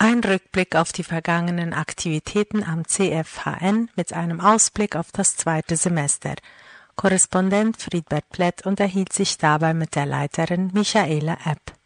Ein Rückblick auf die vergangenen Aktivitäten am CFHN mit einem Ausblick auf das zweite Semester. Korrespondent Friedbert Plett unterhielt sich dabei mit der Leiterin Michaela Epp.